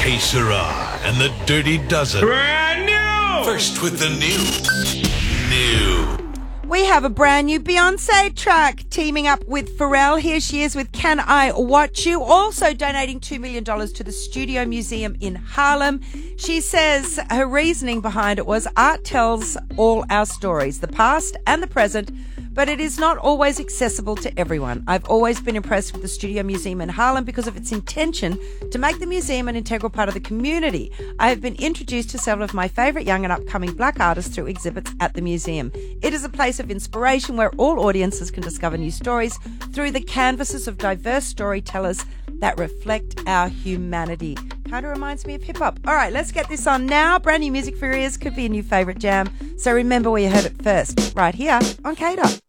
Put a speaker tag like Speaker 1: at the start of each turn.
Speaker 1: Que Sera and the Dirty Dozen.
Speaker 2: Brand new!
Speaker 1: First with the new.
Speaker 3: We have a brand new Beyonce track teaming up with Pharrell. Here she is with Can I Watch You? Also donating $2 million to the Studio Museum in Harlem. She says her reasoning behind it was art tells all our stories, the past and the present, but it is not always accessible to everyone. I've always been impressed with the Studio Museum in Harlem because of its intention to make the museum an integral part of the community. I have been introduced to several of my favourite young and upcoming black artists through exhibits at the museum. It is a place of inspiration where all audiences can discover new stories through the canvases of diverse storytellers that reflect our humanity. Kind of reminds me of hip-hop. All right, let's get this on now. Brand new music for your ears. Could be a new favourite jam. So remember where you heard it first. Right here on K-Dot.